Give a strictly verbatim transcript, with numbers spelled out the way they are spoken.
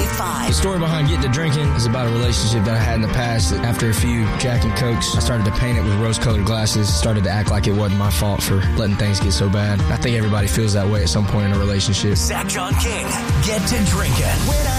five. The story behind Getting to Drinking is about a relationship that I had in the past. After a few Jack and Cokes, I started to paint it with rose-colored glasses, started to act like it wasn't my fault for letting things get so bad. I think everybody feels that way at some point in a relationship. Zach John King, Get to Drinking. When I